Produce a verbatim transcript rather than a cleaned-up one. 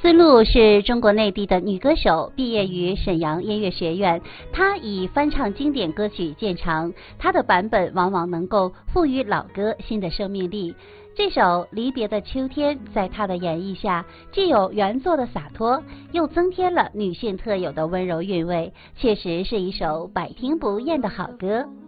思路是中国内地的女歌手，毕业于沈阳音乐学院。她以翻唱经典歌曲见长，她的版本往往能够赋予老歌新的生命力。这首《离别的秋天》在她的演绎下，既有原作的洒脱，又增添了女性特有的温柔韵味，确实是一首百听不厌的好歌。